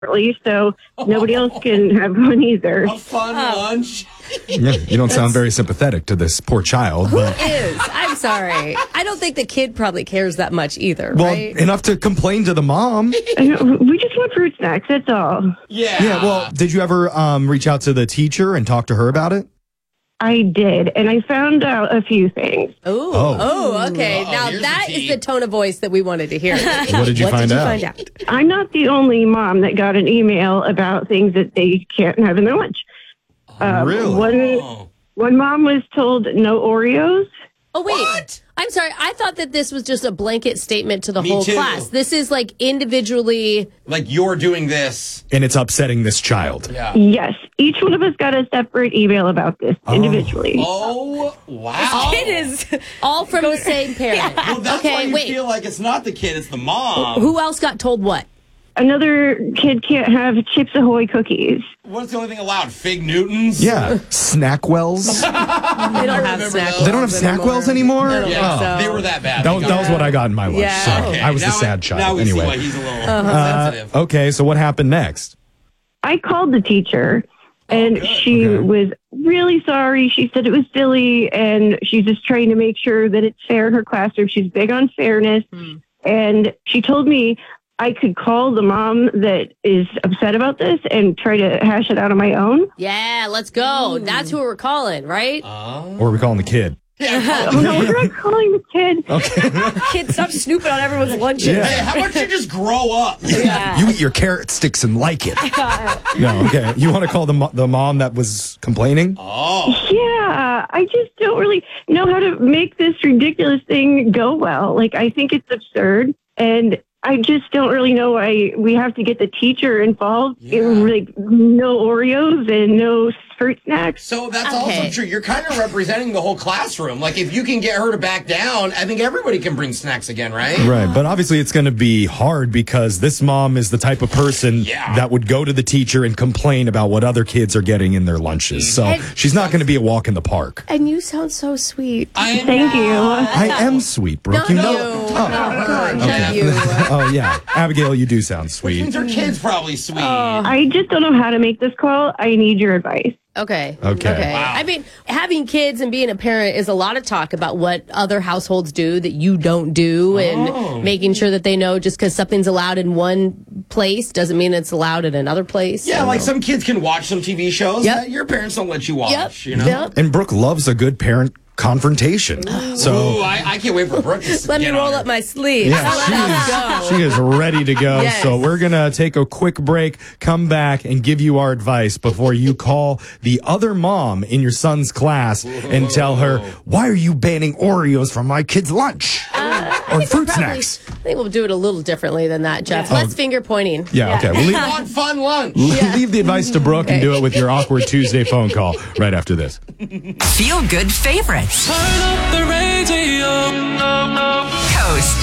early, so nobody else can have one either. A fun lunch. Yeah, you don't sound very sympathetic to this poor child. Who But, is? I'm sorry. I don't think the kid probably cares that much either, well, right? enough to complain to the mom. We just want fruit snacks, that's all. Yeah. Yeah, well, did you ever reach out to the teacher and talk to her about it? I did, and I found out a few things. Oh, okay. Uh-oh, Now here's that the is tea. the tone of voice that we wanted to hear. What did you find out? I'm not the only mom that got an email about things that they can't have in their lunch. Really? One mom was told no Oreos. Oh, wait. What? I'm sorry. I thought that this was just a blanket statement to the Me whole too. class. This is like individually. Like you're doing this. And it's upsetting this child. Yeah. Yes, each one of us got a separate email about this individually. Oh, wow. It is all from the same parent. Well, that's why Okay, you wait. feel like it's not the kid, it's the mom. Who else got told what? Another kid can't have Chips Ahoy cookies. What's the only thing allowed? Fig Newtons? Yeah, Snackwells. They don't have remember snack. those. They don't have Snackwells anymore? I don't think Yeah, so. they were that bad. That was what I got in my lunch. Yeah. So Okay, I was the now sad Now child. we see why Anyway. he's a little sensitive. Okay, so what happened next? I called the teacher, and good. she Okay. was really sorry. She said it was silly, and she's just trying to make sure that it's fair in her classroom. She's big on fairness, and she told me I could call the mom that is upset about this and try to hash it out on my own. Yeah, let's go. That's who we're calling, right? Or are we calling the kid? Oh, no, we're not calling the kid. Kids, stop snooping on everyone's lunches. Yeah. Hey, how about you just grow up? You eat your carrot sticks and like it. No, okay. You want to call the mom that was complaining? Yeah, I just don't really know how to make this ridiculous thing go well. Like, I think it's absurd, and I just don't really know why we have to get the teacher involved. In, like, no Oreos and no fruit snacks. So that's Okay. also true. You're kind of representing the whole classroom. Like, if you can get her to back down, I think everybody can bring snacks again, right? Right, but obviously it's going to be hard because this mom is the type of person that would go to the teacher and complain about what other kids are getting in their lunches. So she's not going to be a walk in the park. And you sound so sweet. Thank you. I am sweet, Brooke. You know. Not you. Oh yeah, Abigail, you do sound Which sweet. means her kid's probably sweet. I just don't know how to make this call. I need your advice. Okay. Okay. Wow. I mean, having kids and being a parent is a lot of talk about what other households do that you don't do and making sure that they know just because something's allowed in one place doesn't mean it's allowed in another place. Yeah, like some kids can watch some TV shows that your parents don't let you watch, you know? Yep. And Brooke loves a good parent confrontation. So Ooh, I can't wait for Brooke to Let me get roll on up my sleeves. Yeah, Let's go. she is ready to go. Yes. So we're going to take a quick break, come back, and give you our advice before you call the other mom in your son's class and tell her, why are you banning Oreos from my kid's lunch? Or fruit snacks? I think we'll do it a little differently than that, Jeff. Less finger pointing. Yeah, okay. We'll Want fun lunch. leave the advice to Brooke and do it with your awkward Tuesday phone call right after this. Feel good favorites. Turn up the radio. Coast